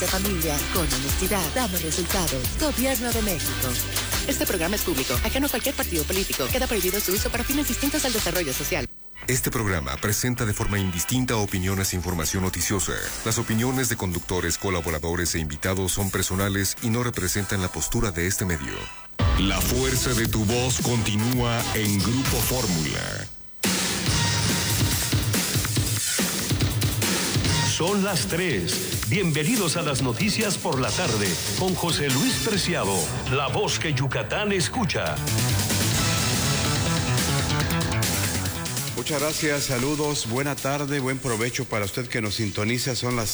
de familia, con honestidad, damos resultados. Gobierno de México. Este programa es público, ajeno a cualquier partido político. Queda prohibido su uso para fines distintos al desarrollo social. Este programa presenta de forma indistinta opiniones e información noticiosa. Las opiniones de conductores, colaboradores e invitados son personales y no representan la postura de este medio. La fuerza de tu voz continúa en Grupo Fórmula. Son las 3. Bienvenidos a las noticias por la tarde con José Luis Preciado, la voz que Yucatán escucha. Muchas gracias, saludos, buena tarde, buen provecho para usted que nos sintoniza. Son las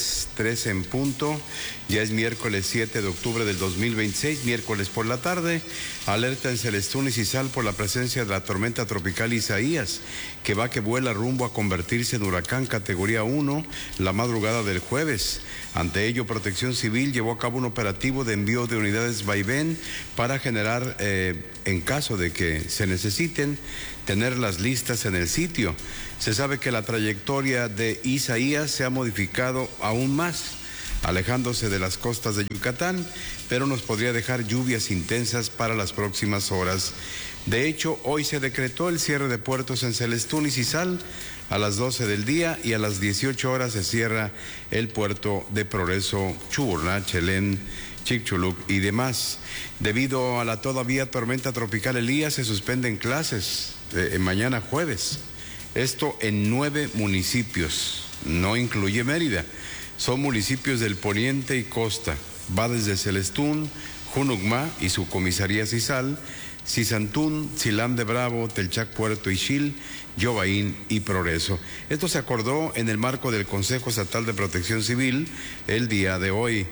3 en punto, ya es miércoles 7 de octubre del 2026, miércoles por la tarde. Alerta en Celestún y Cizal por la presencia de la tormenta tropical Isaías, que vuela rumbo a convertirse en huracán categoría 1 la madrugada del jueves. Ante ello, Protección Civil llevó a cabo un operativo de envío de unidades vaivén para generar, en caso de que se necesiten, tenerlas listas en el sitio. Se sabe que la trayectoria de Isaías se ha modificado aún más, alejándose de las costas de Yucatán, pero nos podría dejar lluvias intensas para las próximas horas. De hecho, hoy se decretó el cierre de puertos en Celestún y Cizal a las 12 del día y a las 18 horas se cierra el puerto de Progreso, Chuburná, Chelén, Chicxulub y demás. Debido a la todavía tormenta tropical Elías, se suspenden clases mañana jueves. Esto en 9 municipios, no incluye Mérida. Son municipios del poniente y costa. Va desde Celestún, Junucmá y su comisaría Cizal, Cizantún, Silán de Bravo, Telchac, Puerto Ixil, Yobaín y Progreso. Esto se acordó en el marco del Consejo Estatal de Protección Civil el día de hoy.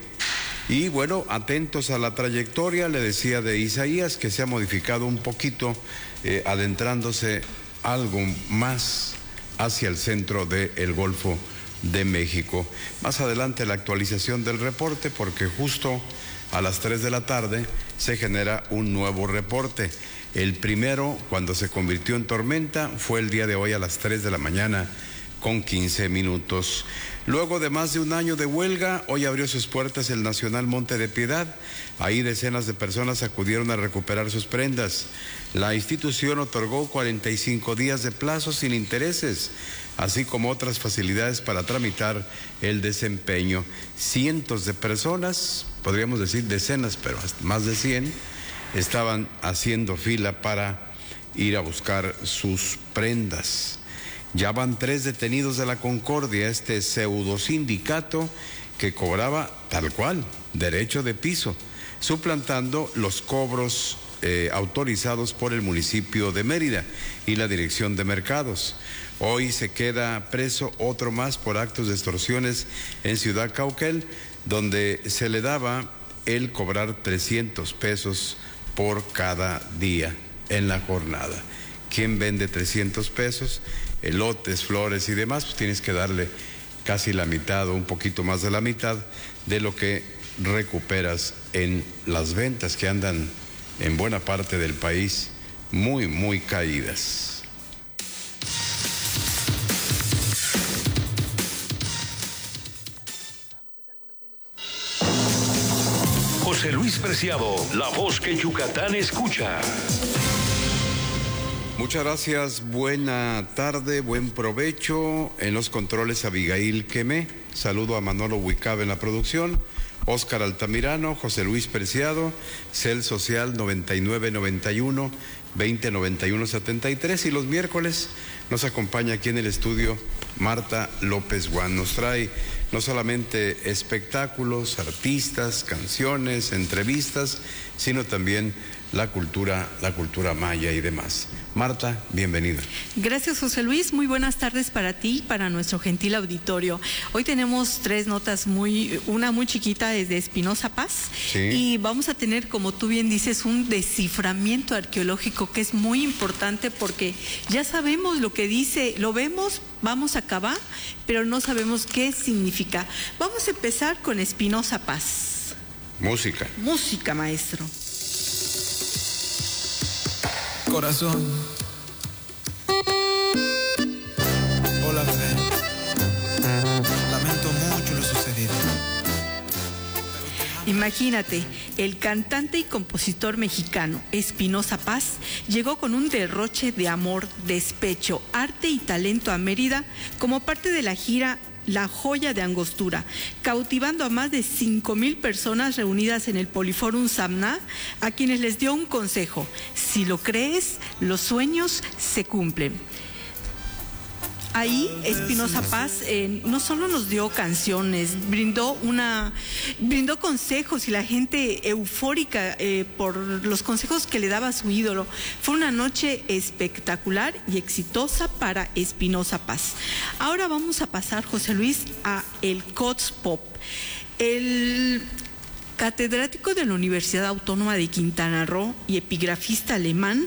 Y bueno, atentos a la trayectoria, le decía de Isaías, que se ha modificado un poquito, adentrándose algo más hacia el centro del Golfo de México. Más adelante la actualización del reporte, porque justo a las 3 de la tarde se genera un nuevo reporte. El primero, cuando se convirtió en tormenta, fue el día de hoy a las 3 de la mañana con 15 minutos. Luego de más de un año de huelga, hoy abrió sus puertas el Nacional Monte de Piedad. Ahí decenas de personas acudieron a recuperar sus prendas. La institución otorgó 45 días de plazo sin intereses, así como otras facilidades para tramitar el desempeño. Cientos de personas, podríamos decir decenas, pero más de 100, estaban haciendo fila para ir a buscar sus prendas. Ya van 3 detenidos de la Concordia, este pseudo sindicato que cobraba tal cual, derecho de piso, suplantando los cobros autorizados por el municipio de Mérida y la Dirección de Mercados. Hoy se queda preso otro más por actos de extorsiones en Ciudad Cauquel, donde se le daba el cobrar 300 pesos por cada día en la jornada. ¿Quién vende 300 pesos? Elotes, flores y demás, pues tienes que darle casi la mitad o un poquito más de la mitad de lo que recuperas en las ventas, que andan en buena parte del país muy, muy caídas. José Luis Preciado, la voz que Yucatán escucha. Muchas gracias, buena tarde, buen provecho. En los controles Abigail Quemé, saludo a Manolo Huicabe en la producción, Óscar Altamirano, José Luis Preciado, Cel Social 9991 2091 73, y los miércoles nos acompaña aquí en el estudio Marta López Guán. Nos trae no solamente espectáculos, artistas, canciones, entrevistas, sino también la cultura maya y demás. Marta, bienvenida. Gracias, José Luis. Muy buenas tardes para ti, para nuestro gentil auditorio. Hoy tenemos 3 notas, una muy chiquita desde Espinosa Paz, sí, y vamos a tener, como tú bien dices, un desciframiento arqueológico que es muy importante, porque ya sabemos lo que dice, lo vemos, vamos a acabar, pero no sabemos qué significa. Vamos a empezar con Espinosa Paz. Música. Música, maestro. Corazón. Hola, bebé. Lamento mucho lo sucedido. Imagínate, el cantante y compositor mexicano Espinoza Paz llegó con un derroche de amor, despecho, arte y talento a Mérida como parte de la gira La Joya de Angostura, cautivando a más de 5,000 personas reunidas en el Poliforum Samná, a quienes les dio un consejo: si lo crees, los sueños se cumplen. Ahí Espinoza Paz no solo nos dio canciones, brindó consejos y la gente eufórica por los consejos que le daba a su ídolo. Fue una noche espectacular y exitosa para Espinoza Paz. Ahora vamos a pasar, José Luis, a el Kotz Pop. El catedrático de la Universidad Autónoma de Quintana Roo y epigrafista alemán,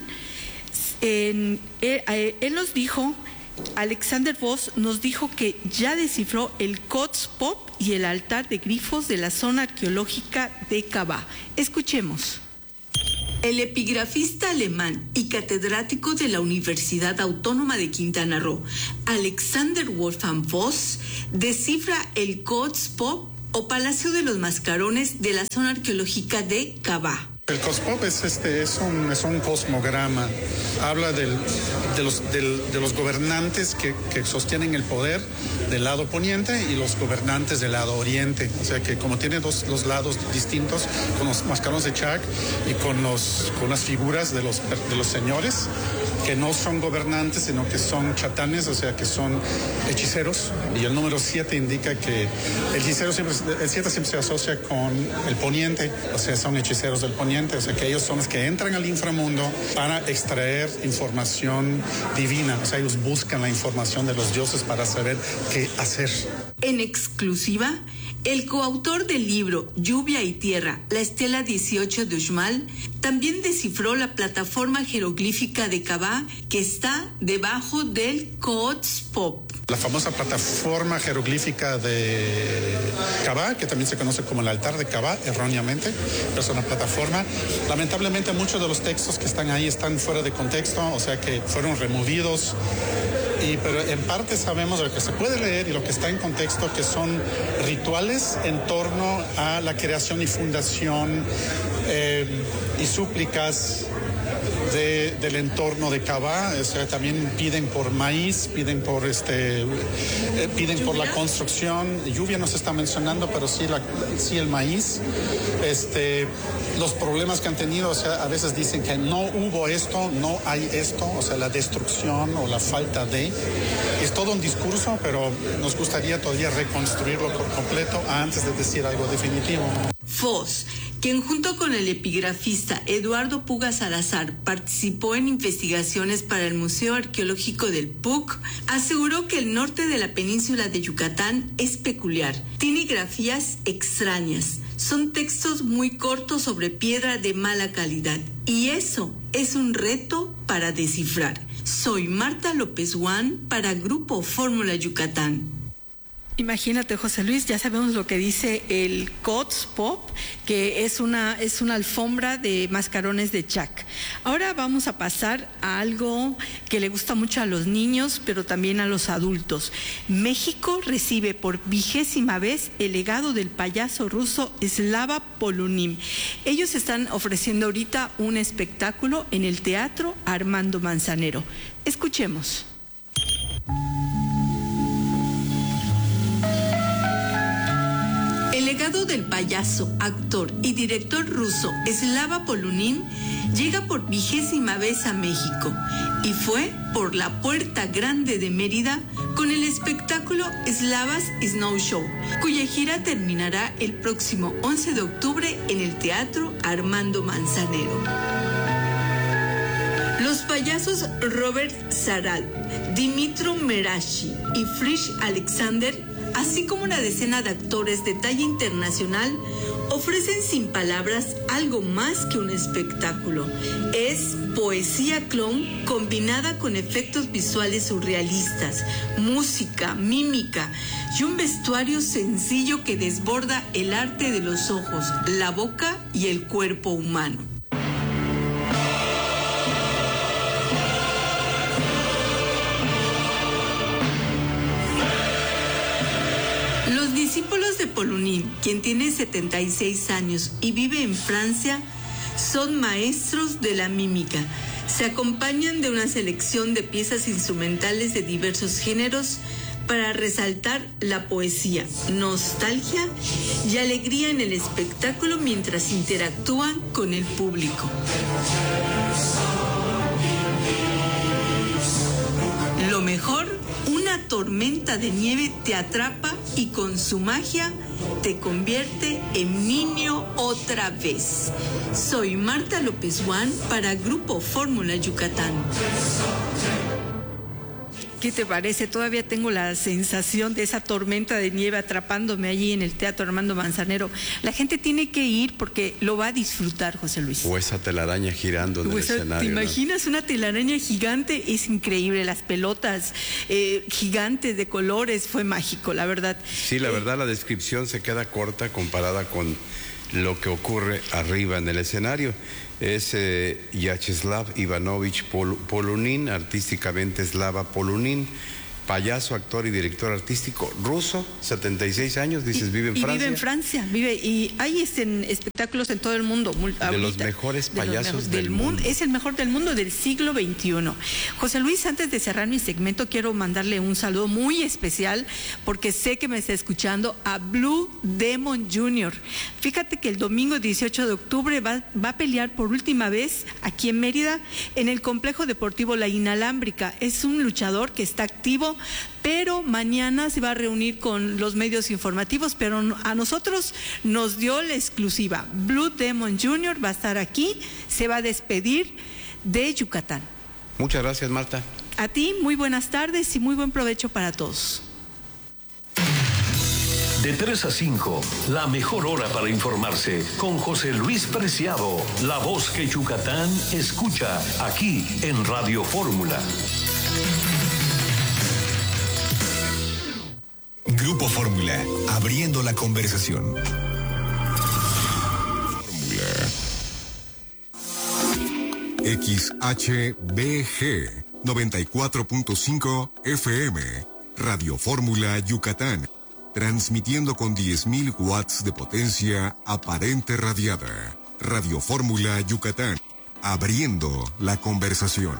él nos dijo... Alexander Voss nos dijo que ya descifró el Kotz Pop y el altar de grifos de la zona arqueológica de Kabah. Escuchemos. El epigrafista alemán y catedrático de la Universidad Autónoma de Quintana Roo, Alexander Wolfgang Voss, descifra el Kotz Pop o Palacio de los Mascarones de la zona arqueológica de Kabah. El Kotz Pop es un cosmograma. Habla de los gobernantes que sostienen el poder del lado poniente y los gobernantes del lado oriente. O sea que como tiene los lados distintos, con los mascarones de Chac y con las figuras de los señores, que no son gobernantes, sino que son chatanes, o sea que son hechiceros. Y el número 7 indica que el 7 siempre se asocia con el poniente, o sea, son hechiceros del poniente. O sea, que ellos son los que entran al inframundo para extraer información divina. O sea, ellos buscan la información de los dioses para saber qué hacer. En exclusiva, el coautor del libro Lluvia y Tierra, la Estela 18 de Uxmal, también descifró la plataforma jeroglífica de Kabah que está debajo del Kotz Pop. La famosa plataforma jeroglífica de Kabah, que también se conoce como el altar de Kabah, erróneamente, pero es una plataforma. Lamentablemente muchos de los textos que están ahí están fuera de contexto, o sea que fueron removidos, pero en parte sabemos lo que se puede leer y lo que está en contexto, que son rituales en torno a la creación y fundación y súplicas del entorno de Kabah. O sea, también piden por maíz, piden por la construcción. Lluvia no se está mencionando, pero sí el maíz. Los problemas que han tenido, o sea, a veces dicen que no hubo esto, no hay esto, o sea, la destrucción o la falta de. Es todo un discurso, pero nos gustaría todavía reconstruirlo por completo antes de decir algo definitivo. Voss, quien junto con el epigrafista Eduardo Puga Salazar participó en investigaciones para el Museo Arqueológico del PUC, aseguró que el norte de la península de Yucatán es peculiar. Tiene grafías extrañas. Son textos muy cortos sobre piedra de mala calidad. Y eso es un reto para descifrar. Soy Marta López Juan para Grupo Fórmula Yucatán. Imagínate, José Luis, ya sabemos lo que dice el Kotz Pop, que es una alfombra de mascarones de Chac. Ahora vamos a pasar a algo que le gusta mucho a los niños, pero también a los adultos. México recibe por 20ª vez el legado del payaso ruso Slava Polunin. Ellos están ofreciendo ahorita un espectáculo en el Teatro Armando Manzanero. Escuchemos. El legado del payaso, actor y director ruso Slava Polunin llega por 20ª vez a México y fue por la Puerta Grande de Mérida con el espectáculo Slava's Snow Show, cuya gira terminará el próximo 11 de octubre en el Teatro Armando Manzanero. Los payasos Robert Saral, Dimitro Merashi y Frisch Alexander, así como una decena de actores de talla internacional, ofrecen sin palabras algo más que un espectáculo. Es poesía clown combinada con efectos visuales surrealistas, música, mímica y un vestuario sencillo que desborda el arte de los ojos, la boca y el cuerpo humano. Los discípulos hijos de Polunín, quien tiene 76 años y vive en Francia, son maestros de la mímica. Se acompañan de una selección de piezas instrumentales de diversos géneros para resaltar la poesía, nostalgia y alegría en el espectáculo mientras interactúan con el público. Lo mejor, una tormenta de nieve te atrapa y con su magia te convierte en niño otra vez. Soy Marta López Juan para Grupo Fórmula Yucatán. ¿Qué te parece? Todavía tengo la sensación de esa tormenta de nieve atrapándome allí en el Teatro Armando Manzanero. La gente tiene que ir porque lo va a disfrutar, José Luis. O esa telaraña girando en el escenario. ¿Te imaginas una telaraña gigante? Es increíble. Las pelotas gigantes de colores, fue mágico, la verdad. Sí, la verdad la descripción se queda corta comparada con lo que ocurre arriba en el escenario. Es Vyacheslav Ivanovich Polunin, artísticamente Slava Polunin, payaso, actor y director artístico ruso, 76 años, dices, vive en Francia. Vive en Francia, y hay espectáculos en todo el mundo. De los mejores payasos del mundo. Es el mejor del mundo del siglo XXI. José Luis, antes de cerrar mi segmento, quiero mandarle un saludo muy especial, porque sé que me está escuchando, a Blue Demon Jr. Fíjate que el domingo 18 de octubre va a pelear por última vez aquí en Mérida, en el Complejo Deportivo La Inalámbrica. Es un luchador que está activo, pero mañana se va a reunir con los medios informativos, pero a nosotros nos dio la exclusiva. Blue Demon Jr. va a estar aquí, se va a despedir de Yucatán. Muchas gracias, Marta. A ti, muy buenas tardes y muy buen provecho para todos. De 3 a 5, la mejor hora para informarse con José Luis Preciado, la voz que Yucatán escucha aquí en Radio Fórmula. Grupo Fórmula, abriendo la conversación. Fórmula. XHBG 94.5 FM, Radio Fórmula Yucatán, transmitiendo con 10.000 watts de potencia aparente radiada. Radio Fórmula Yucatán, abriendo la conversación.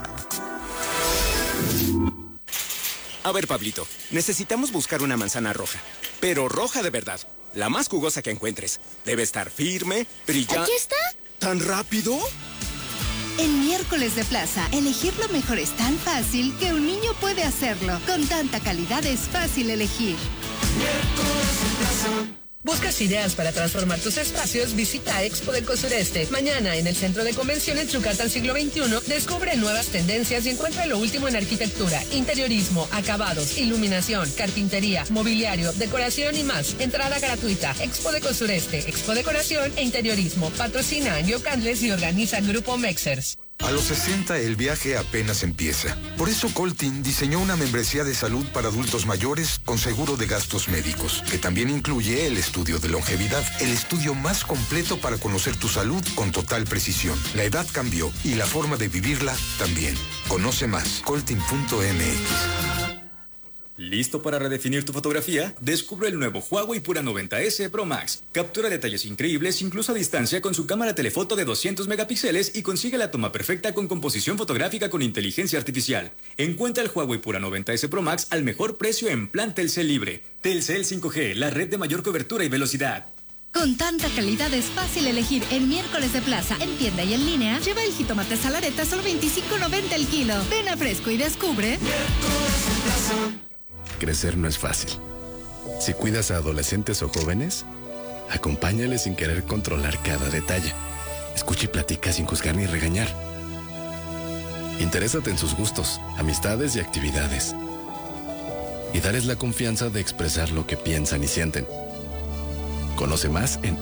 A ver, Pablito, necesitamos buscar una manzana roja, pero roja de verdad, la más jugosa que encuentres. Debe estar firme, brillante. ¿Aquí está? ¿Tan rápido? En Miércoles de Plaza, elegir lo mejor es tan fácil que un niño puede hacerlo. Con tanta calidad es fácil elegir. Miércoles de Plaza. ¿Buscas ideas para transformar tus espacios? Visita Expo Deco Sureste. Mañana, en el Centro de Convenciones Yucatán Siglo XXI, descubre nuevas tendencias y encuentra lo último en arquitectura, interiorismo, acabados, iluminación, carpintería, mobiliario, decoración y más. Entrada gratuita. Expo Deco Sureste, Expo Decoración e Interiorismo. Patrocina Angio Candles y organiza Grupo Mexers. A los 60 el viaje apenas empieza. Por eso Coltin diseñó una membresía de salud para adultos mayores con seguro de gastos médicos, que también incluye el estudio de longevidad, el estudio más completo para conocer tu salud con total precisión. La edad cambió y la forma de vivirla también. Conoce más, coltin.mx. ¿Listo para redefinir tu fotografía? Descubre el nuevo Huawei Pura 90S Pro Max. Captura detalles increíbles incluso a distancia con su cámara telefoto de 200 megapíxeles y consigue la toma perfecta con composición fotográfica con inteligencia artificial. Encuentra el Huawei Pura 90S Pro Max al mejor precio en plan Telcel Libre. Telcel 5G, la red de mayor cobertura y velocidad. Con tanta calidad es fácil elegir en Miércoles de Plaza, en tienda y en línea. Lleva el jitomate salareta solo $25.90 el kilo. Ven a Fresco y descubre. Miércoles de Plaza. Crecer no es fácil. Si cuidas a adolescentes o jóvenes, acompáñales sin querer controlar cada detalle. Escucha y platica sin juzgar ni regañar. Interésate en sus gustos, amistades y actividades. Y dales la confianza de expresar lo que piensan y sienten. Conoce más en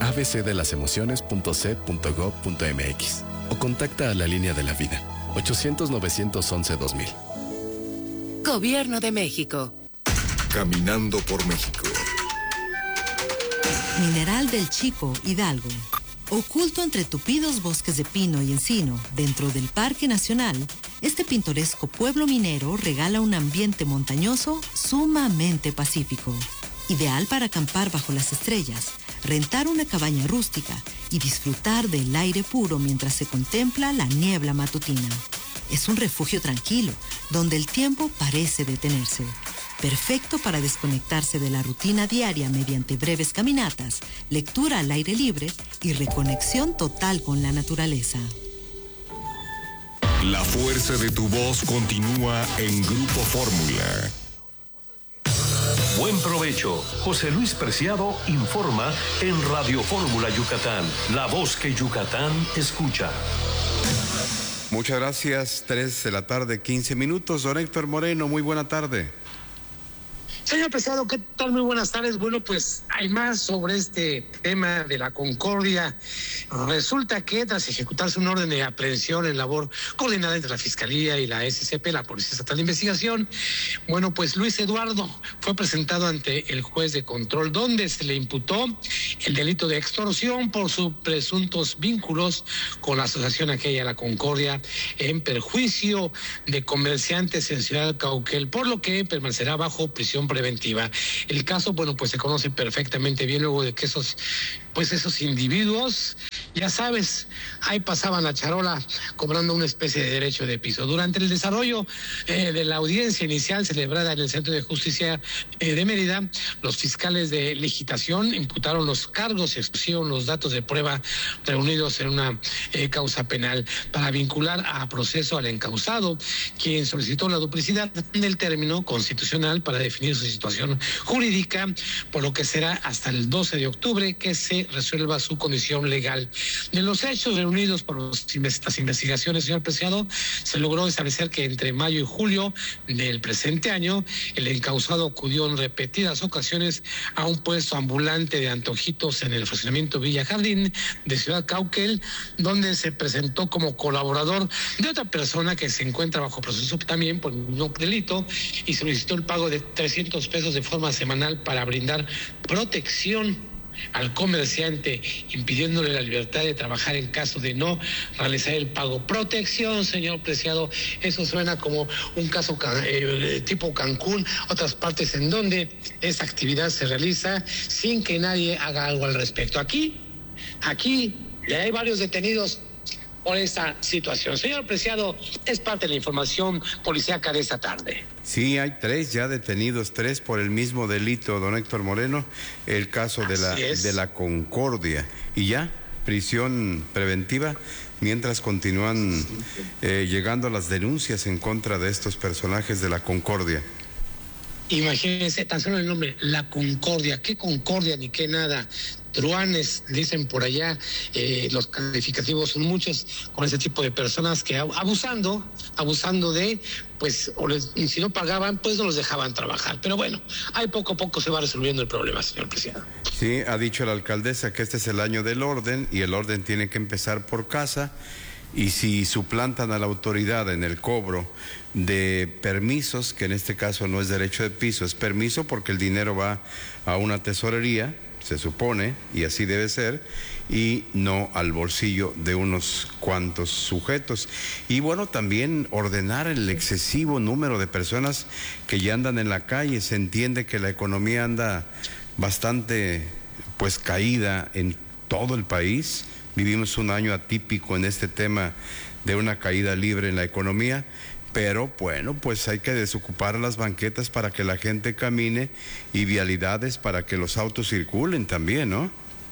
abcdelasemociones.c.gov.mx o contacta a la Línea de la Vida, 800-911-2000. Gobierno de México. Caminando por México. Mineral del Chico, Hidalgo. Oculto entre tupidos bosques de pino y encino, dentro del Parque Nacional, este pintoresco pueblo minero regala un ambiente montañoso sumamente pacífico. ideal para acampar bajo las estrellas, rentar una cabaña rústica y disfrutar del aire puro mientras se contempla la niebla matutina. Es un refugio tranquilo, donde el tiempo parece detenerse. Perfecto para desconectarse de la rutina diaria mediante breves caminatas, lectura al aire libre y reconexión total con la naturaleza. La fuerza de tu voz continúa en Grupo Fórmula. Buen provecho. José Luis Preciado informa en Radio Fórmula Yucatán, la voz que Yucatán escucha. Muchas gracias, 3 de la tarde, 15 minutos. Don Héctor Moreno, muy buena tarde. Señor Preciado, ¿qué tal? Muy buenas tardes. Bueno, pues hay más sobre este tema de la Concordia. Resulta que tras ejecutarse un orden de aprehensión en labor coordinada entre la Fiscalía y la SCP, la Policía Estatal de Investigación, bueno, pues Luis Eduardo fue presentado ante el juez de control, donde se le imputó el delito de extorsión por sus presuntos vínculos con la asociación aquella, la Concordia, en perjuicio de comerciantes en Ciudad Cauquel, por lo que permanecerá bajo prisión preventiva. El caso, bueno, pues se conoce perfectamente bien luego de que esos individuos, ya sabes, ahí pasaban la charola cobrando una especie de derecho de piso. Durante el desarrollo de la audiencia inicial celebrada en el Centro de Justicia de Mérida, los fiscales de licitación imputaron los cargos y expusieron los datos de prueba reunidos en una causa penal para vincular a proceso al encausado, quien solicitó la duplicidad del término constitucional para definir su situación jurídica, por lo que será hasta el 12 de octubre que se resuelva su condición legal. De los hechos reunidos por las investigaciones, señor Preciado, se logró establecer que entre mayo y julio del presente año, el encausado acudió en repetidas ocasiones a un puesto ambulante de antojitos en el fraccionamiento Villa Jardín de Ciudad Cauquel, donde se presentó como colaborador de otra persona que se encuentra bajo proceso también por el mismo delito y solicitó el pago de 300 pesos de forma semanal para brindar protección al comerciante, impidiéndole la libertad de trabajar en caso de no realizar el pago. Protección, señor Preciado, eso suena como un caso tipo Cancún, otras partes en donde esta actividad se realiza sin que nadie haga algo al respecto. Aquí hay varios detenidos por esta situación. Señor Preciado, es parte de la información policíaca de esta tarde. Sí, hay 3 ya detenidos, 3 por el mismo delito, don Héctor Moreno, el caso de la Concordia. Y ya, prisión preventiva, mientras continúan llegando las denuncias en contra de estos personajes de la Concordia. Imagínense, tan solo el nombre, la Concordia, qué Concordia ni qué nada. Truanes, dicen por allá, los calificativos son muchos con ese tipo de personas que abusando de, pues, si no pagaban, pues no los dejaban trabajar. Pero bueno, ahí poco a poco se va resolviendo el problema, señor presidente. Sí, ha dicho la alcaldesa que este es el año del orden y el orden tiene que empezar por casa. Y si suplantan a la autoridad en el cobro de permisos, que en este caso no es derecho de piso, es permiso porque el dinero va a una tesorería, se supone, y así debe ser, y no al bolsillo de unos cuantos sujetos. Y bueno, también ordenar el excesivo número de personas que ya andan en la calle. Se entiende que la economía anda bastante, pues, caída en todo el país. Vivimos un año atípico en este tema de una caída libre en la economía, pero bueno, pues hay que desocupar las banquetas para que la gente camine y vialidades para que los autos circulen también, ¿no?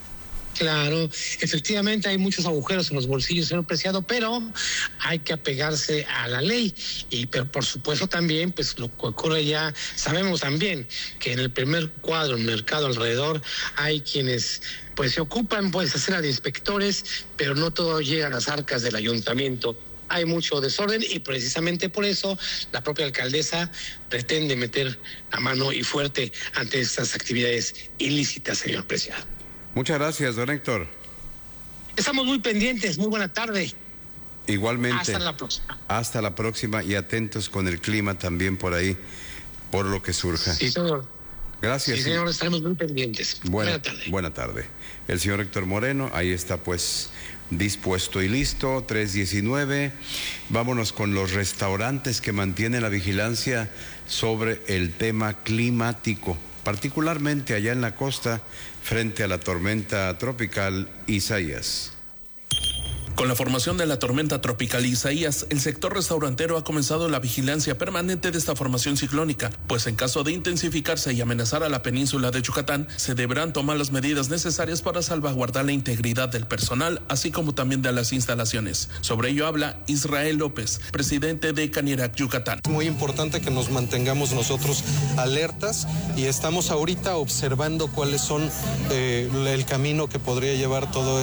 Claro, efectivamente hay muchos agujeros en los bolsillos, señor Preciado, pero hay que apegarse a la ley. Pero por supuesto también, pues lo que ocurre ya, sabemos también que en el primer cuadro, en el mercado alrededor, hay quienes pues se ocupan, pues, hacer de inspectores, pero no todo llega a las arcas del ayuntamiento. Hay mucho desorden y precisamente por eso la propia alcaldesa pretende meter la mano y fuerte ante estas actividades ilícitas, señor Preciado. Muchas gracias, don Héctor. Estamos muy pendientes, muy buena tarde. Igualmente. Hasta la próxima. Hasta la próxima y atentos con el clima también por ahí, por lo que surja. Sí, señor. Gracias. Sí, señor, estaremos muy pendientes. Buena tarde. Buena tarde. El señor Héctor Moreno, ahí está pues dispuesto y listo, 3:19. Vámonos con los restaurantes que mantienen la vigilancia sobre el tema climático. particularmente allá en la costa frente a la tormenta tropical Isaías. Con la formación de la tormenta tropical Isaías, el sector restaurantero ha comenzado la vigilancia permanente de esta formación ciclónica, pues en caso de intensificarse y amenazar a la península de Yucatán, se deberán tomar las medidas necesarias para salvaguardar la integridad del personal, así como también de las instalaciones. Sobre ello habla Israel López, presidente de Canirac Yucatán. Es muy importante que nos mantengamos nosotros alertas y estamos ahorita observando cuáles son el camino que podría llevar todo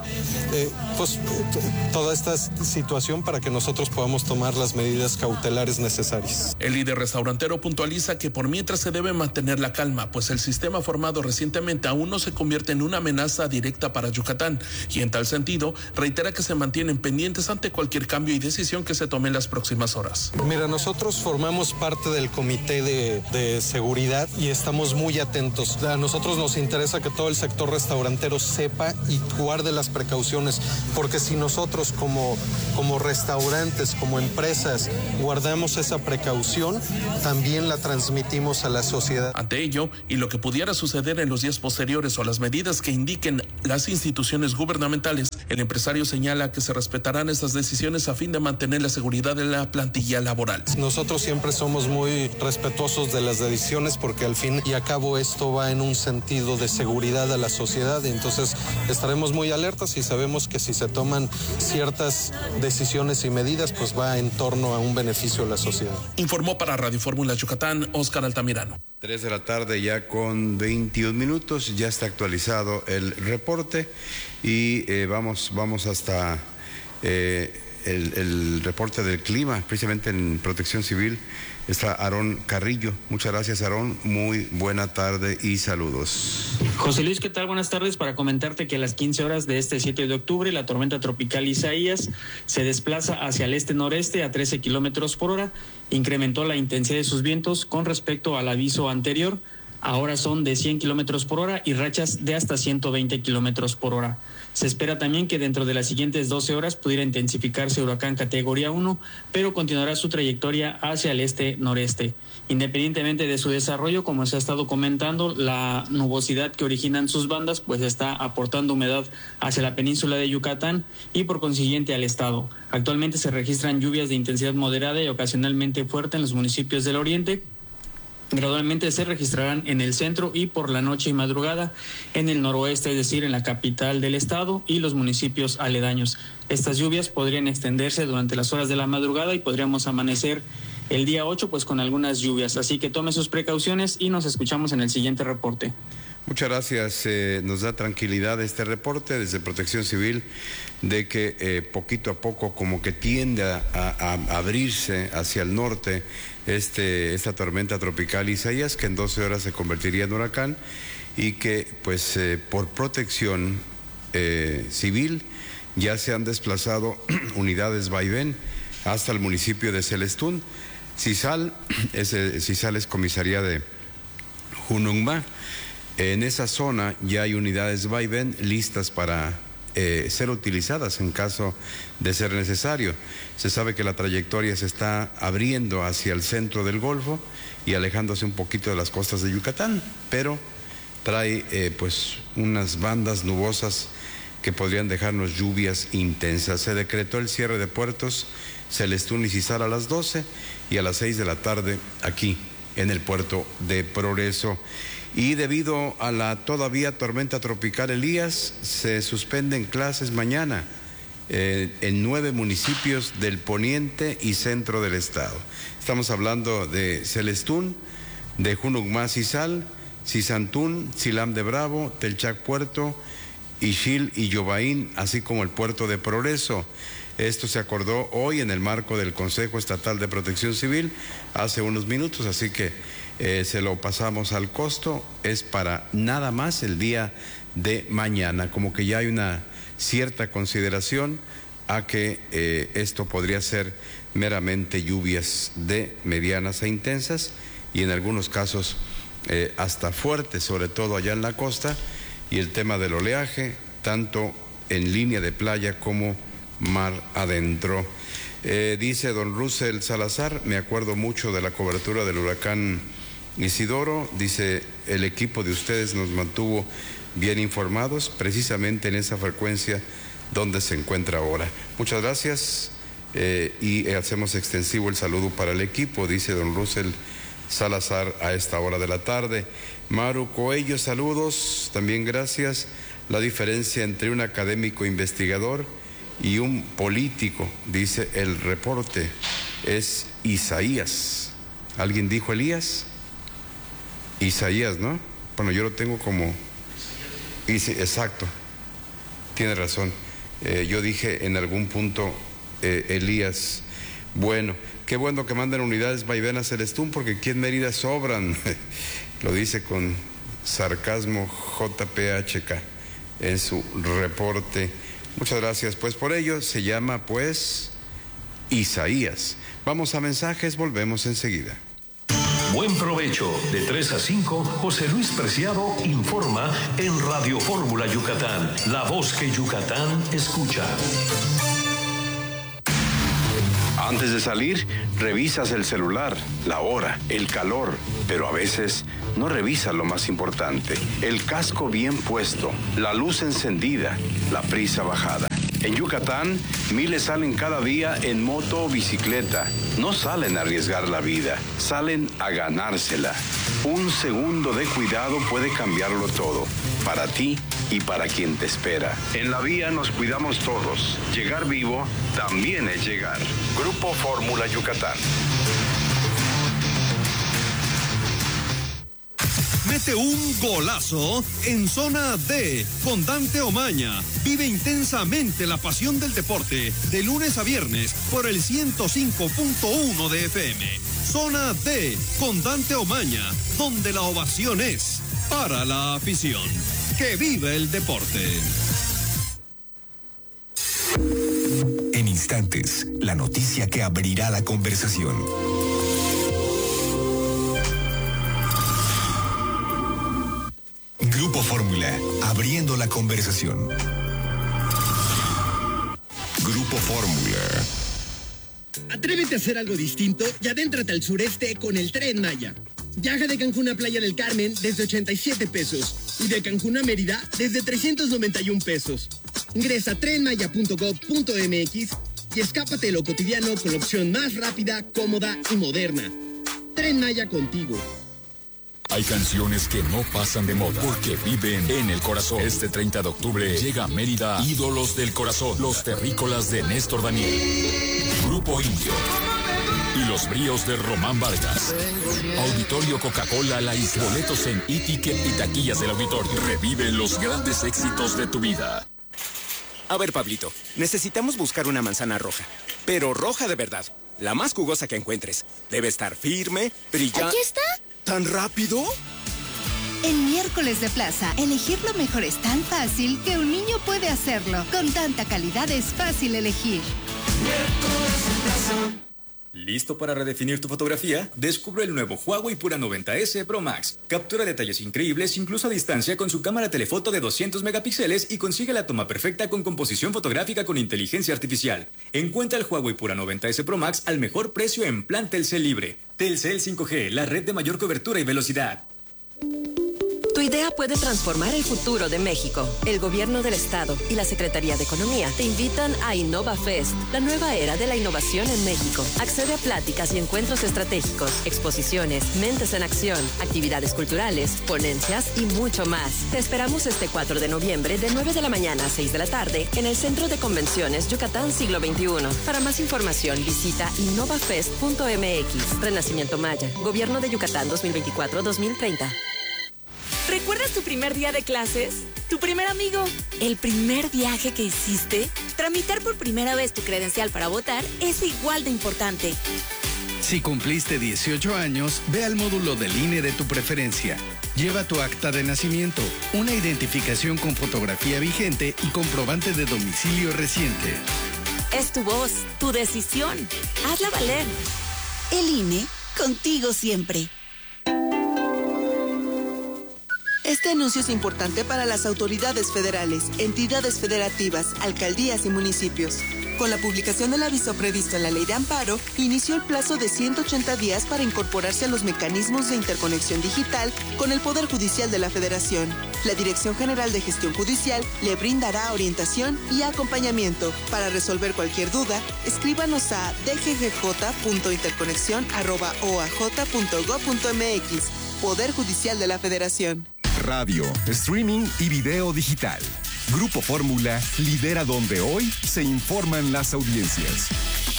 toda esta situación para que nosotros podamos tomar las medidas cautelares necesarias. El líder restaurantero puntualiza que por mientras se debe mantener la calma, pues el sistema formado recientemente aún no se convierte en una amenaza directa para Yucatán, y en tal sentido reitera que se mantienen pendientes ante cualquier cambio y decisión que se tome en las próximas horas. Mira, nosotros formamos parte del comité de seguridad y estamos muy atentos. A nosotros nos interesa que todo el sector restaurantero sepa y guarde las precauciones, porque si nosotros como restaurantes, como empresas, guardamos esa precaución, también la transmitimos a la sociedad. Ante ello, y lo que pudiera suceder en los días posteriores o las medidas que indiquen las instituciones gubernamentales, el empresario señala que se respetarán estas decisiones a fin de mantener la seguridad de la plantilla laboral. Nosotros siempre somos muy respetuosos de las decisiones porque al fin y al cabo esto va en un sentido de seguridad a la sociedad, y entonces estaremos muy alertas y sabemos que si se toman ciertas decisiones y medidas, pues va en torno a un beneficio a la sociedad. Informó para Radio Fórmula Yucatán, Óscar Altamirano. 3 de la tarde ya con 21 minutos, ya está actualizado el reporte y vamos hasta el reporte del clima, precisamente en Protección Civil. Está Aarón Carrillo. Muchas gracias, Aarón. Muy buena tarde y saludos. José Luis, ¿qué tal? Buenas tardes. Para comentarte que a las 15 horas de este 7 de octubre, la tormenta tropical Isaías se desplaza hacia el este-noreste a 13 kilómetros por hora. Incrementó la intensidad de sus vientos con respecto al aviso anterior. Ahora son de 100 kilómetros por hora y rachas de hasta 120 kilómetros por hora. Se espera también que dentro de las siguientes 12 horas pudiera intensificarse huracán categoría 1, pero continuará su trayectoria hacia el este-noreste. Independientemente de su desarrollo, como se ha estado comentando, la nubosidad que originan sus bandas pues está aportando humedad hacia la península de Yucatán y por consiguiente al estado. Actualmente se registran lluvias de intensidad moderada y ocasionalmente fuerte en los municipios del oriente. Gradualmente se registrarán en el centro y por la noche y madrugada en el noroeste, es decir, en la capital del estado y los municipios aledaños. Estas lluvias podrían extenderse durante las horas de la madrugada y podríamos amanecer el día 8 pues con algunas lluvias. Así que tome sus precauciones y nos escuchamos en el siguiente reporte. Muchas gracias. Nos da tranquilidad este reporte desde Protección Civil de que poquito a poco como que tiende a abrirse hacia el norte esta tormenta tropical Isaías, que en 12 horas se convertiría en huracán y que pues por protección civil ya se han desplazado unidades vaivén hasta el municipio de Celestún. Cisal es comisaría de Junungma. En esa zona ya hay unidades vaivén listas para ser utilizadas en caso de ser necesario. Se sabe que la trayectoria se está abriendo hacia el centro del Golfo y alejándose un poquito de las costas de Yucatán, pero trae pues unas bandas nubosas que podrían dejarnos lluvias intensas. Se decretó el cierre de puertos Celestún y Cisal a las 12 y a las 6 de la tarde aquí en el puerto de Progreso. Y debido a la todavía tormenta tropical Elías, se suspenden clases mañana en 9 municipios del poniente y centro del estado. Estamos hablando de Celestún, de Junugma Cisal, Cisantún, Silam de Bravo, Telchac Puerto, Ixil y Yobaín, así como el puerto de Progreso. Esto se acordó hoy en el marco del Consejo Estatal de Protección Civil hace unos minutos, así que se lo pasamos al costo. Es para nada más el día de mañana, como que ya hay una cierta consideración a que esto podría ser meramente lluvias de medianas a intensas y en algunos casos hasta fuertes, sobre todo allá en la costa, y el tema del oleaje, tanto en línea de playa como mar adentro. Dice don Russell Salazar, me acuerdo mucho de la cobertura del huracán Isidoro dice, el equipo de ustedes nos mantuvo bien informados, precisamente en esa frecuencia donde se encuentra ahora. Muchas gracias y hacemos extensivo el saludo para el equipo, dice don Russell Salazar a esta hora de la tarde. Maru Coello, saludos, también gracias. La diferencia entre un académico investigador y un político, dice el reporte, es Isaías. ¿Alguien dijo Elías? Isaías, ¿no? Bueno, yo lo tengo como... Exacto, tiene razón. Yo dije en algún punto Elías. Bueno, qué bueno que manden unidades vaivenas Celestún, porque aquí en Mérida sobran. Lo dice con sarcasmo JPHK en su reporte. Muchas gracias, pues por ello se llama pues Isaías. Vamos a mensajes, volvemos enseguida. Buen provecho. De 3 a 5, José Luis Preciado informa en Radio Fórmula Yucatán, la voz que Yucatán escucha. Antes de salir, revisas el celular, la hora, el calor, pero a veces no revisas lo más importante, el casco bien puesto, la luz encendida, la prisa bajada. En Yucatán, miles salen cada día en moto o bicicleta. No salen a arriesgar la vida, salen a ganársela. Un segundo de cuidado puede cambiarlo todo, para ti y para quien te espera. En la vía nos cuidamos todos. Llegar vivo también es llegar. Grupo Fórmula Yucatán. Mete un golazo en Zona D con Dante Omaña. Vive intensamente la pasión del deporte de lunes a viernes por el 105.1 de FM. Zona D con Dante Omaña, donde la ovación es para la afición. ¡Que vive el deporte! En instantes, la noticia que abrirá la conversación. Grupo Fórmula, abriendo la conversación. Grupo Fórmula. Atrévete a hacer algo distinto y adéntrate al sureste con el Tren Maya. Viaja de Cancún a Playa del Carmen desde 87 pesos y de Cancún a Mérida desde 391 pesos. Ingresa a trenmaya.gov.mx y escápate de lo cotidiano con la opción más rápida, cómoda y moderna. Tren Maya contigo. Hay canciones que no pasan de moda porque viven en el corazón. Este 30 de octubre llega a Mérida Ídolos del Corazón, los terrícolas de Néstor Daniel, Grupo Indio y los bríos de Román Vargas. Auditorio Coca-Cola La Isla. Boletos en e-ticket y taquillas del auditorio. Revive los grandes éxitos de tu vida. A ver, Pablito, necesitamos buscar una manzana roja, pero roja de verdad, la más jugosa que encuentres. Debe estar firme, brillante. ¿Aquí está? ¿Tan rápido? En Miércoles de Plaza, elegir lo mejor es tan fácil que un niño puede hacerlo. Con tanta calidad es fácil elegir. Miércoles de Plaza. ¿Listo para redefinir tu fotografía? Descubre el nuevo Huawei Pura 90S Pro Max. Captura detalles increíbles incluso a distancia con su cámara telefoto de 200 megapíxeles y consigue la toma perfecta con composición fotográfica con inteligencia artificial. Encuentra el Huawei Pura 90S Pro Max al mejor precio en plan Telcel Libre. Telcel 5G, la red de mayor cobertura y velocidad. Tu idea puede transformar el futuro de México. El Gobierno del Estado y la Secretaría de Economía te invitan a InnovaFest, la nueva era de la innovación en México. Accede a pláticas y encuentros estratégicos, exposiciones, mentes en acción, actividades culturales, ponencias y mucho más. Te esperamos este 4 de noviembre de 9 de la mañana a 6 de la tarde en el Centro de Convenciones Yucatán Siglo XXI. Para más información visita innovafest.mx. Renacimiento Maya, Gobierno de Yucatán 2024-2030. ¿Recuerdas tu primer día de clases? ¿Tu primer amigo? ¿El primer viaje que hiciste? Tramitar por primera vez tu credencial para votar es igual de importante. Si cumpliste 18 años, ve al módulo del INE de tu preferencia. Lleva tu acta de nacimiento, una identificación con fotografía vigente y comprobante de domicilio reciente. Es tu voz, tu decisión. Hazla valer. El INE, contigo siempre. Este anuncio es importante para las autoridades federales, entidades federativas, alcaldías y municipios. Con la publicación del aviso previsto en la Ley de Amparo, inició el plazo de 180 días para incorporarse a los mecanismos de interconexión digital con el Poder Judicial de la Federación. La Dirección General de Gestión Judicial le brindará orientación y acompañamiento. Para resolver cualquier duda, escríbanos a dggj.interconexión@oaj.gov.mx. Poder Judicial de la Federación. Radio, streaming y video digital. Grupo Fórmula lidera donde hoy se informan las audiencias.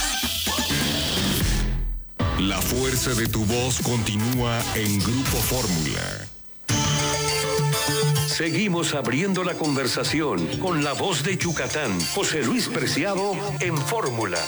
La fuerza de tu voz continúa en Grupo Fórmula. Seguimos abriendo la conversación con la voz de Yucatán, José Luis Preciado, en Fórmula.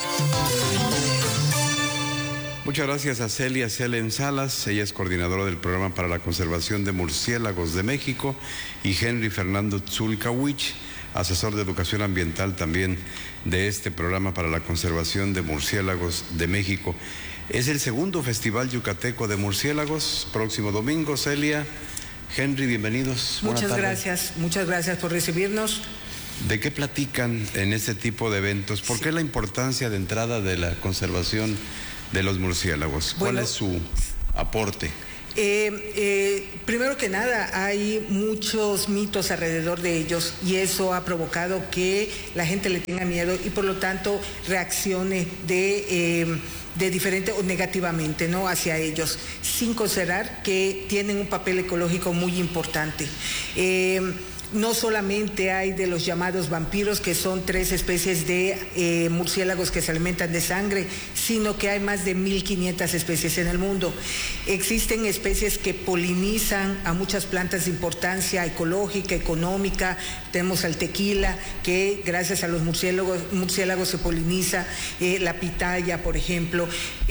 Muchas gracias a Celia Selen Salas, ella es coordinadora del Programa para la Conservación de Murciélagos de México, y Henry Fernando Tzulkawich, asesor de Educación Ambiental también de este Programa para la Conservación de Murciélagos de México. Es el segundo Festival Yucateco de Murciélagos, próximo domingo. Celia, Henry, bienvenidos. Muchas gracias por recibirnos. ¿De qué platican en este tipo de eventos? ¿Por qué la importancia de entrada de la conservación de los murciélagos? ¿Cuál es su aporte? Primero que nada, hay muchos mitos alrededor de ellos y eso ha provocado que la gente le tenga miedo y por lo tanto reaccione de diferente o negativamente, ¿no?, hacia ellos, sin considerar que tienen un papel ecológico muy importante. No solamente hay de los llamados vampiros, que son 3 especies de murciélagos que se alimentan de sangre, sino que hay más de 1.500 especies en el mundo. Existen especies que polinizan a muchas plantas de importancia ecológica, económica. Tenemos al tequila, que gracias a los murciélagos se poliniza, la pitaya, por ejemplo.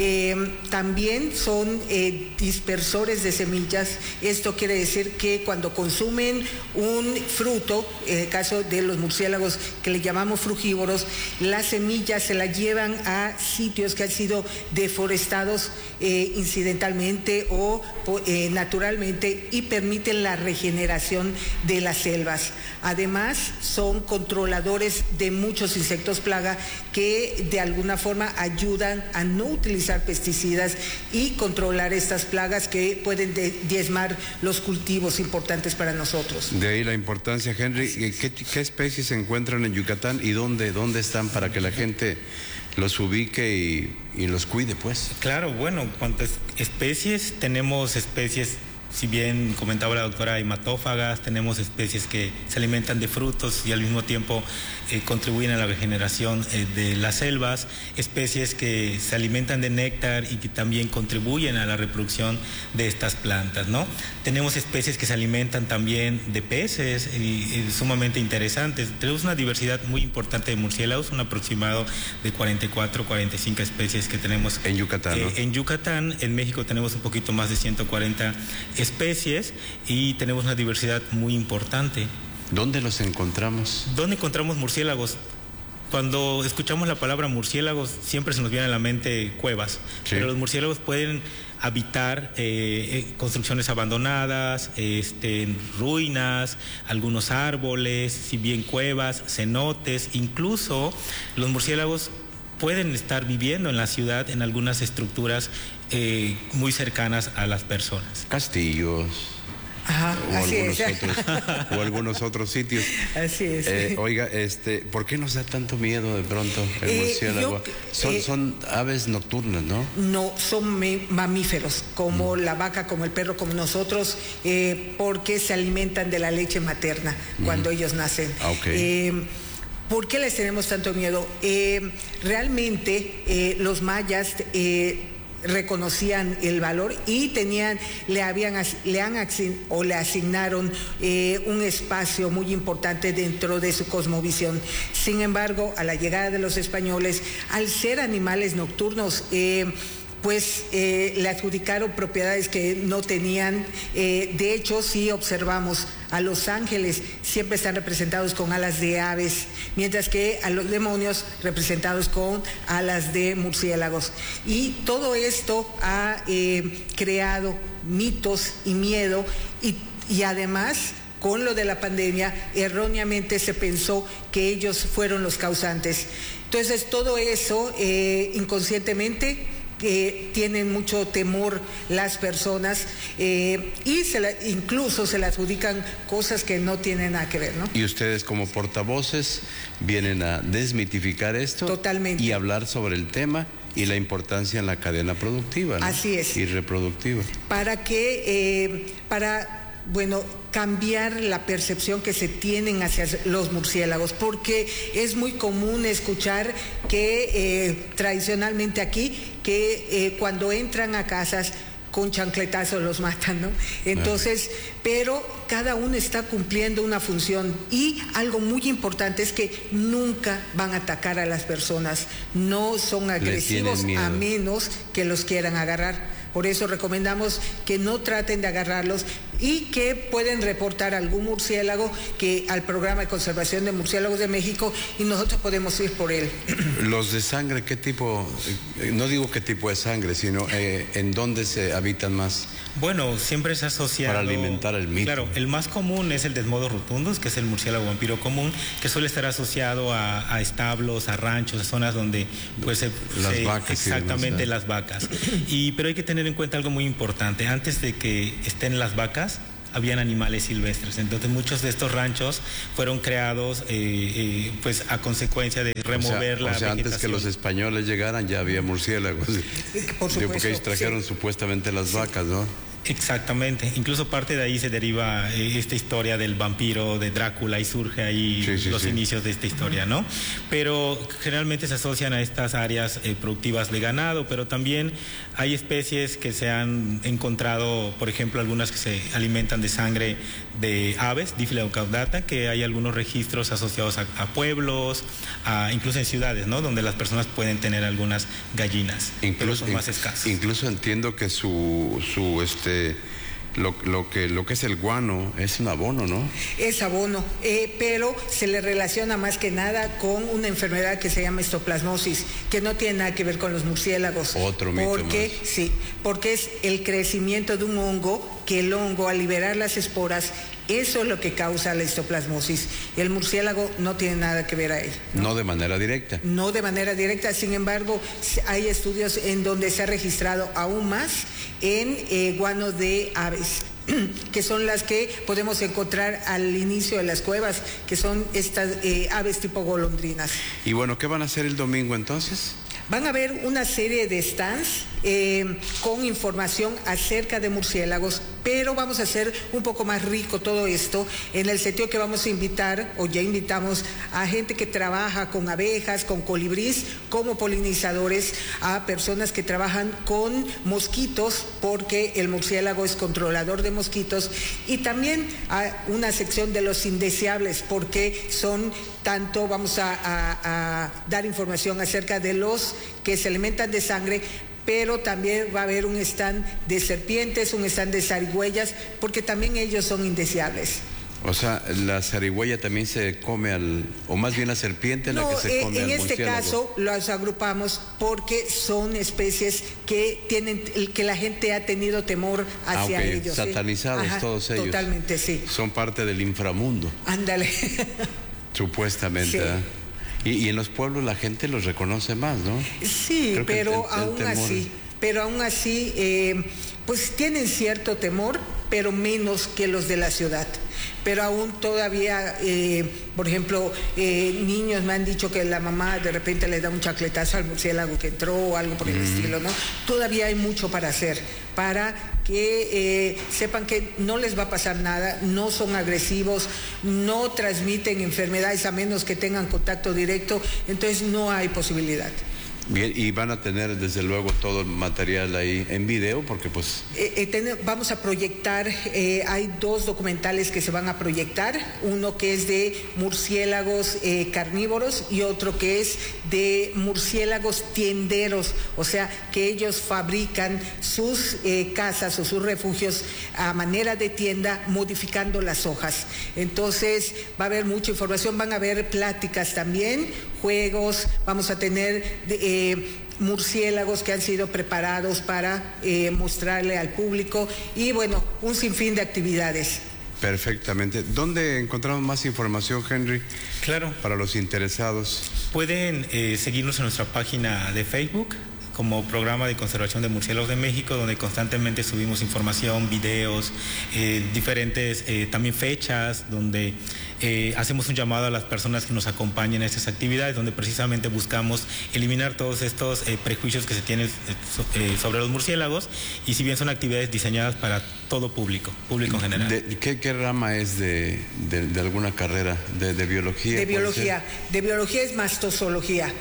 También son dispersores de semillas. Esto quiere decir que cuando consumen un fruto, en el caso de los murciélagos que le llamamos frugívoros, las semillas se las llevan a sitios que han sido deforestados incidentalmente o naturalmente y permiten la regeneración de las selvas. Además, son controladores de muchos insectos plaga que de alguna forma ayudan a no utilizar pesticidas y controlar estas plagas que pueden diezmar los cultivos importantes para nosotros. De ahí la importancia, Henry. ¿Qué especies se encuentran en Yucatán y dónde están para que la gente los ubique y los cuide, pues? Claro, bueno, ¿cuántas especies? Tenemos especies, si bien comentaba la doctora, hematófagas, tenemos especies que se alimentan de frutos y al mismo tiempo contribuyen a la regeneración de las selvas, especies que se alimentan de néctar y que también contribuyen a la reproducción de estas plantas, ¿no? Tenemos especies que se alimentan también de peces y sumamente interesantes. Tenemos una diversidad muy importante de murciélagos, un aproximado de 44, 45 especies que tenemos en Yucatán, ¿no? En Yucatán. En México tenemos un poquito más de 140 especies y tenemos una diversidad muy importante. ¿Dónde los encontramos? ¿Dónde encontramos murciélagos? Cuando escuchamos la palabra murciélagos siempre se nos viene a la mente cuevas, sí. Pero los murciélagos pueden habitar construcciones abandonadas, ruinas, algunos árboles, si bien cuevas, cenotes. Incluso los murciélagos pueden estar viviendo en la ciudad en algunas estructuras muy cercanas a las personas. Castillos. Ajá, o algunos otros sitios. Así es. Oiga, ¿por qué nos da tanto miedo de pronto el murciélago? Son aves nocturnas, ¿no? No, son mamíferos, como la vaca, como el perro, como nosotros, porque se alimentan de la leche materna cuando ellos nacen. Okay. ¿Por qué les tenemos tanto miedo? Realmente los mayas reconocían el valor y le asignaron un espacio muy importante dentro de su cosmovisión. Sin embargo, a la llegada de los españoles, al ser animales nocturnos, le adjudicaron propiedades que no tenían. De hecho, si observamos a los ángeles, siempre están representados con alas de aves, mientras que a los demonios representados con alas de murciélagos. Y todo esto ha creado mitos y miedo y además con lo de la pandemia, erróneamente se pensó que ellos fueron los causantes. Entonces, todo eso inconscientemente tienen mucho temor las personas y incluso se le adjudican cosas que no tienen nada que ver, ¿no? Y ustedes como portavoces vienen a desmitificar esto. Totalmente. Y hablar sobre el tema y la importancia en la cadena productiva, ¿no? Así es. Y reproductiva. Bueno, cambiar la percepción que se tienen hacia los murciélagos, porque es muy común escuchar que tradicionalmente aquí, que cuando entran a casas con chancletazos los matan, ¿no? Entonces, pero cada uno está cumpliendo una función y algo muy importante es que nunca van a atacar a las personas, no son agresivos a menos que los quieran agarrar. Por eso recomendamos que no traten de agarrarlos y que pueden reportar algún murciélago al programa de conservación de murciélagos de México y nosotros podemos ir por él. Los de sangre, ¿qué tipo? No digo qué tipo de sangre, sino en dónde se habitan más. Bueno, siempre se ha asociado... Para alimentar el mito. Claro, el más común es el Desmodos rotundus, que es el murciélago vampiro común, que suele estar asociado a establos, a ranchos, a zonas donde pues las vacas. Exactamente, las vacas. Pero hay que tener en cuenta algo muy importante. Antes de que estén las vacas, habían animales silvestres. Entonces muchos de estos ranchos fueron creados pues a consecuencia de remover la vegetación. Antes que los españoles llegaran ya había murciélagos. Por supuesto, porque ellos trajeron supuestamente las vacas, ¿no? Exactamente, incluso parte de ahí se deriva esta historia del vampiro de Drácula y surge ahí los inicios de esta historia, ¿no? Pero generalmente se asocian a estas áreas productivas de ganado, pero también hay especies que se han encontrado, por ejemplo, algunas que se alimentan de sangre de aves, Diphyla caudata, que hay algunos registros asociados a pueblos, incluso en ciudades, ¿no? Donde las personas pueden tener algunas gallinas, pero son más escasos. Incluso entiendo que lo que es el guano es un abono, ¿no? Es abono, pero se le relaciona más que nada con una enfermedad que se llama histoplasmosis, que no tiene nada que ver con los murciélagos. Otro mito más. Sí, porque es el crecimiento de un hongo, que el hongo al liberar las esporas, eso es lo que causa la histoplasmosis. El murciélago no tiene nada que ver ahí. No de manera directa. No de manera directa, sin embargo, hay estudios en donde se ha registrado aún más en guano de aves, que son las que podemos encontrar al inicio de las cuevas, que son estas aves tipo golondrinas. Y bueno, ¿qué van a hacer el domingo entonces? Van a haber una serie de stands con información acerca de murciélagos, pero vamos a hacer un poco más rico todo esto en el sentido que vamos a invitar, o ya invitamos a gente que trabaja con abejas, con colibrís, como polinizadores, a personas que trabajan con mosquitos, porque el murciélago es controlador de mosquitos, y también a una sección de los indeseables, porque son tanto, vamos a dar información acerca de los que se alimentan de sangre, pero también va a haber un stand de serpientes, un stand de zarigüeyas, porque también ellos son indeseables. O sea, la zarigüeya también se come o más bien la serpiente es la que se come al murciélago. En este caso los agrupamos porque son especies que la gente ha tenido temor hacia ellos. Satanizados todos ellos. Totalmente, sí. Son parte del inframundo. Ándale. Supuestamente, sí. Y en los pueblos la gente los reconoce más, ¿no? Sí, pero aún así, pues tienen cierto temor, pero menos que los de la ciudad. Pero aún todavía, por ejemplo, niños me han dicho que la mamá de repente le da un chacletazo al murciélago que entró o algo por el estilo, ¿no? Todavía hay mucho para hacer, para que sepan que no les va a pasar nada, no son agresivos, no transmiten enfermedades a menos que tengan contacto directo, entonces no hay posibilidad. Bien, y van a tener desde luego todo el material ahí en video, porque pues... vamos a proyectar, hay 2 documentales que se van a proyectar, uno que es de murciélagos carnívoros y otro que es de murciélagos tienderos, o sea, que ellos fabrican sus casas o sus refugios a manera de tienda, modificando las hojas. Entonces va a haber mucha información, van a haber pláticas también, juegos, vamos a tener murciélagos que han sido preparados para mostrarle al público y bueno, un sinfín de actividades. Perfectamente. ¿Dónde encontramos más información, Henry? Claro. Para los interesados. Pueden seguirnos en nuestra página de Facebook como Programa de Conservación de Murciélagos de México, donde constantemente subimos información, videos, diferentes también fechas, donde hacemos un llamado a las personas que nos acompañen en estas actividades, donde precisamente buscamos eliminar todos estos prejuicios que se tienen sobre los murciélagos, y si bien son actividades diseñadas para todo público en general. ¿Qué rama es de alguna carrera? ¿De biología? De biología es mastozoología,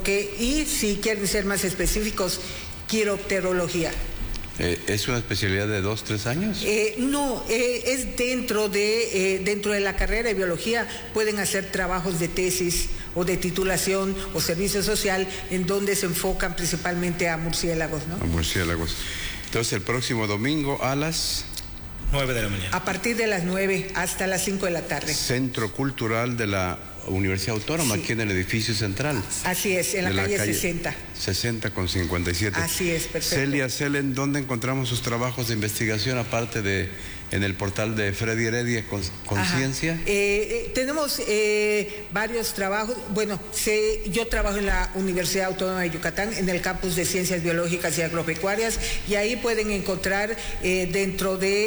y si quieren ser más específicos, quiropterología. ¿Es una especialidad de 2-3 años? No, es dentro de la carrera de biología. Pueden hacer trabajos de tesis o de titulación o servicio social en donde se enfocan principalmente a murciélagos, ¿no? A murciélagos. Entonces, el próximo domingo a las 9 de la mañana. A partir de las 9 hasta las 5 de la tarde. Centro Cultural de la Universidad Autónoma, aquí en el edificio central. Así es, en la calle 60. 60 con 57. Así es, perfecto. Celia Selen, ¿dónde encontramos sus trabajos de investigación aparte de en el portal de Freddy Heredia Conciencia? Tenemos varios trabajos. Bueno, yo trabajo en la Universidad Autónoma de Yucatán, en el campus de Ciencias Biológicas y Agropecuarias, y ahí pueden encontrar dentro de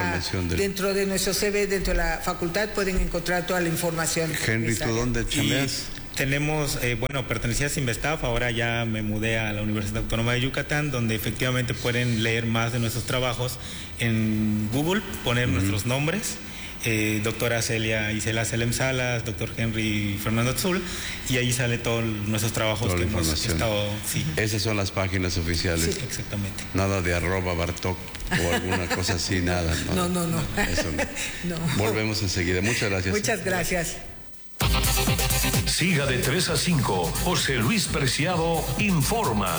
nuestro CV, dentro de la facultad, pueden encontrar toda la información. Henry, ¿tú dónde chambeas? Tenemos, pertenecía a Sinvestaf, ahora ya me mudé a la Universidad Autónoma de Yucatán, donde efectivamente pueden leer más de nuestros trabajos en Google, poner nuestros nombres, doctora Celia Isela Selem Salas, doctor Henry Fernando Tzul, y ahí sale todos nuestros trabajos que hemos estado. Sí. Esas son las páginas oficiales. Sí, exactamente. Nada de @Bartok o alguna cosa así, nada. No. Eso no. Volvemos enseguida. Muchas gracias. Muchas gracias. Siga de 3 a 5. José Luis Preciado informa.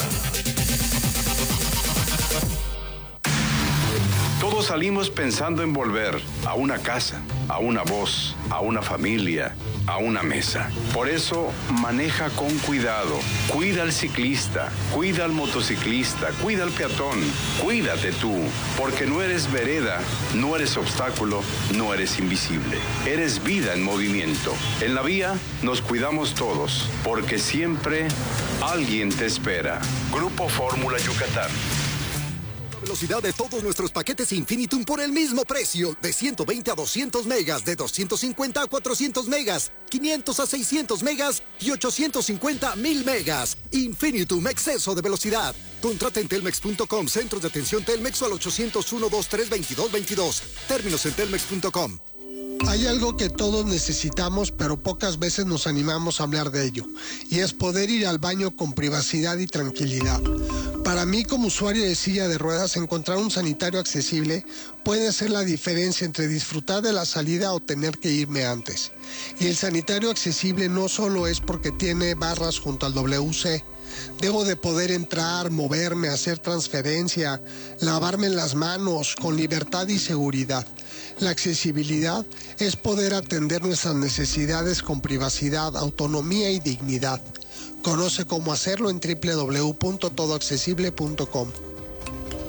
Todos salimos pensando en volver a una casa, a una voz, a una familia, a una mesa. Por eso, maneja con cuidado. Cuida al ciclista, cuida al motociclista, cuida al peatón. Cuídate tú, porque no eres vereda, no eres obstáculo, no eres invisible. Eres vida en movimiento. En la vía nos cuidamos todos, porque siempre alguien te espera. Grupo Fórmula Yucatán. Velocidad de todos nuestros paquetes Infinitum por el mismo precio, de 120 a 200 megas, de 250 a 400 megas, 500 a 600 megas y 850 a 1000 megas. Infinitum, exceso de velocidad. Contrata en telmex.com, centros de atención Telmex o al 801-232-2222. Términos en telmex.com. Hay algo que todos necesitamos, pero pocas veces nos animamos a hablar de ello, y es poder ir al baño con privacidad y tranquilidad. Para mí, como usuario de silla de ruedas, encontrar un sanitario accesible puede ser la diferencia entre disfrutar de la salida o tener que irme antes. Y el sanitario accesible no solo es porque tiene barras junto al WC. Debo de poder entrar, moverme, hacer transferencia, lavarme las manos con libertad y seguridad. La accesibilidad es poder atender nuestras necesidades con privacidad, autonomía y dignidad. Conoce cómo hacerlo en www.todoaccesible.com.